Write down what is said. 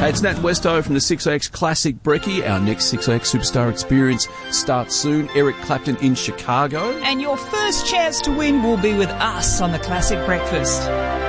Hey, it's Nat Westo from the 6AX Classic Brekkie. Our next 6AX Superstar Experience starts soon. Eric Clapton in Chicago. And your first chance to win will be with us on the Classic Breakfast.